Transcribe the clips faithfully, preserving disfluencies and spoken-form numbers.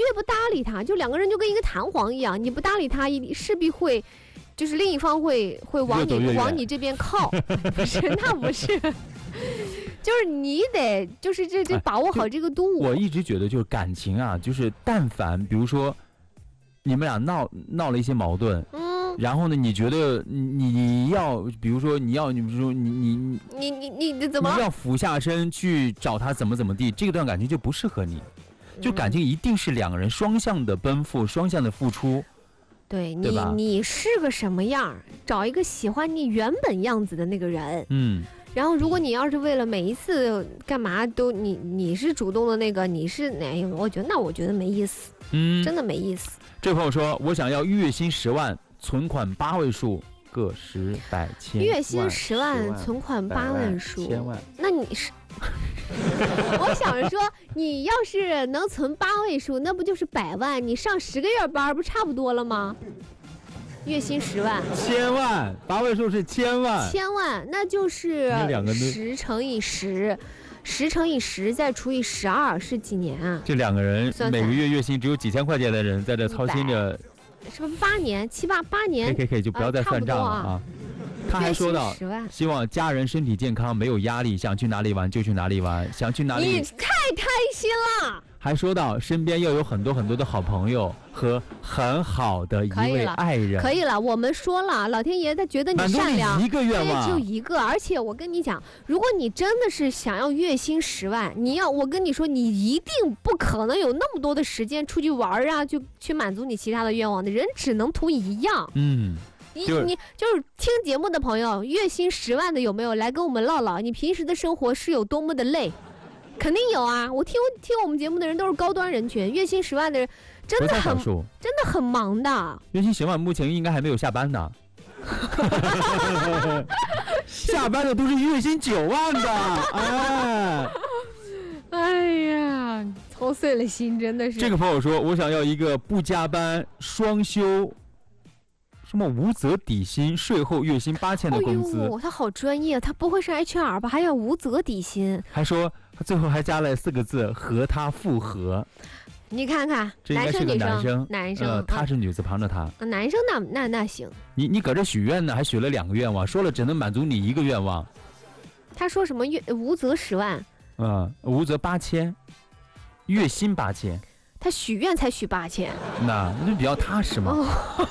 不搭理他，就两个人就跟一个弹簧一样，你不搭理他，一势必会，就是另一方会会往你越走越远往你这边靠，不是，那不是。就是你得，就是这这把握好这个度。 我一直觉得，就是感情啊，就是但凡比如说你们俩闹闹了一些矛盾， 嗯， 然后呢，你觉得你你要，比如说你要，你比如说你你你你你你你怎么你要俯下身去找他怎么怎么地，这段感情就不适合你。就感情一定是两个人双向的奔赴，双向的付出。 对你对吧你是个什么样，找一个喜欢你原本样子的那个人。 嗯。 然后，如果你要是为了每一次干嘛都你你是主动的那个，你是哪？我觉得那我觉得没意思， 嗯， 真的没意思。 这位朋友说，我想要月薪十万，存款八位数，个十百千。 月薪十万， 万存款八位数， 千万。 那你是？我想说，你要是能存八位数，那不就是百万？你上十个月班，不差不多了吗？月薪十万， 千万，八位数是千万， 千万，那就是十乘以十，十乘以十再除以十二是几年啊？ 这两个人每个月月薪只有几千块钱的人，在这操心着， 是不是八年、七八八年？ 可以可以可以，就不要再算账了啊！啊他还说到，希望家人身体健康，没有压力，想去哪里玩就去哪里玩，想去哪里。 你太开心了。 还说到身边要有很多很多的好朋友和很好的一位爱人。 可以了，我们说了，老天爷他觉得你善良， 一个愿望只有一个。而且我跟你讲，如果你真的是想要月薪十万，你要我跟你说，你一定不可能有那么多的时间出去玩啊，就去满足你其他的愿望的。人只能图一样。 嗯。 你你就是听节目的朋友，月薪十万的有没有来跟我们唠唠？你平时的生活是有多么的累？肯定有啊！我听听我们节目的人都是高端人群，月薪十万的人真的很真的很忙的。 月薪十万目前应该还没有下班呢，下班的都是月薪九万的，哎， 哎呀，操碎了心，真的是。 这个朋友说，我想要一个不加班、双休。什么无责底薪，税后月薪八千的工资、 哦、他好专业，他不会是 H R 吧？还要无责底薪， 还说最后还加了四个字和他复合。 你看看， 这应该是个男生， 男生， 呃，他是女字旁的他， 嗯、男生那那那行。 你你搁这许愿呢，还许了两个愿望，说了只能满足你一个愿望。 他说什么月无责十万， 嗯，无责八千，月薪八千。 他许愿才许八千， 那那就比较踏实嘛。哦、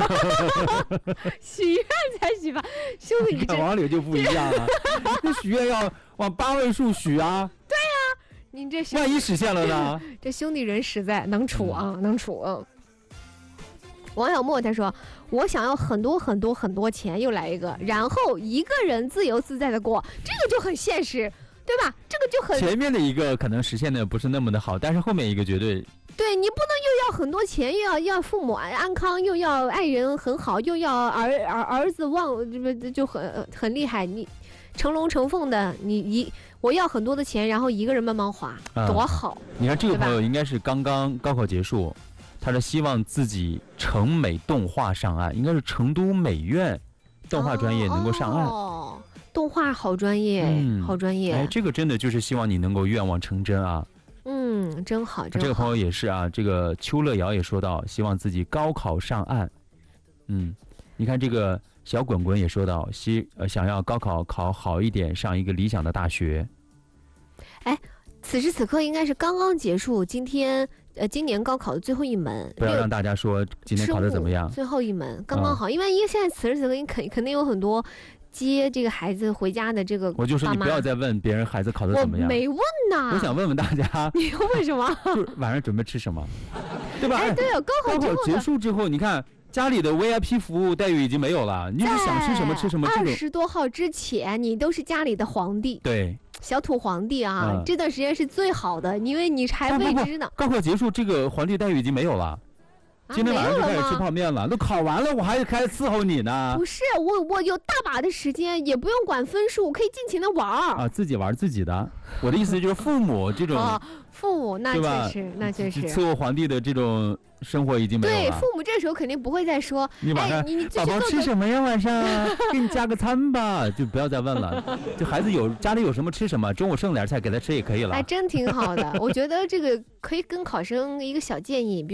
许愿才许八，兄弟， 跟往里就不一样了。那许愿要往八位数许啊。 对呀、啊，您这万一实现了呢？ 这兄弟人实在能处啊，嗯、能处啊。王小沫他说：“我想要很多很多很多钱，又来一个，然后一个人自由自在的过，这个就很现实，对吧？这个就很…… 前面的一个可能实现的不是那么的好，但是后面一个绝对。” 对，你不能又要很多钱，又要要父母安康，又要爱人很好，又要儿儿儿子旺，这不就很很厉害？你成龙成凤的，你一我要很多的钱，然后一个人慢慢花，嗯、多好！ 你看这个朋友应该是刚刚高考结束，他是希望自己成美动画上岸，应该是成都美院动画专业能够上岸。 哦，动画好专业，嗯、好专业！ 哎，这个真的就是希望你能够愿望成真啊！ 嗯，真好，真好。 这个朋友也是啊，这个邱乐瑶也说到，希望自己高考上岸。嗯，你看这个小滚滚也说到，希呃想要高考考好一点，上一个理想的大学。 哎，此时此刻应该是刚刚结束今天呃今年高考的最后一门， 不要让大家说今天考得怎么样。 最后一门刚刚好，嗯、因为因为现在此时此刻你肯肯定有很多。接这个孩子回家的这个， 我就说你不要再问别人孩子考得怎么样。 我没问呐， 我想问问大家， 你为什么？ 就晚上准备吃什么，对吧？ 哎，对哦，高考高考结束之后，你看家里的 V I P 服务待遇已经没有了，你是想吃什么吃什么。 二十多号之前，你都是家里的皇帝， 对， 小土皇帝啊， 嗯、 这段时间是最好的，因为你还未知呢。 高考结束，这个皇帝待遇已经没有了。今天晚上就开始吃泡面了， 啊、 都考完了，我还开始伺候你呢。 不是我，我有大把的时间，也不用管分数，可以尽情的玩啊，自己玩自己的。我的意思就是父母这种， 哦、父母那确实，那确实伺候皇帝的这种生活已经没有了。 对，父母这时候肯定不会再说， 你晚上、哎、 你宝宝吃什么呀？晚上给你加个餐吧，就不要再问了。就孩子有家里有什么吃什么，中午剩点菜给他吃也可以了。 还真挺好的，我觉得这个可以跟考生一个小建议。